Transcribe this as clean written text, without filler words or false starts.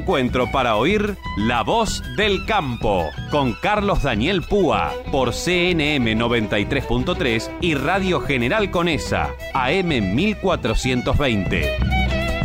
encuentro para oír La Voz del Campo con Carlos Daniel Púa por CNM 93.3 y Radio General Conesa, AM 1420.